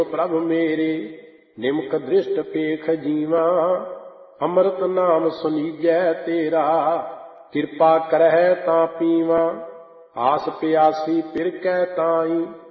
प्रभ मेरे निमक दृष्ट पेख जीवा। अमृत नाम सुनीजै तेरा कृपा करह ता पीवा। आस प्यासी फिर कै ताई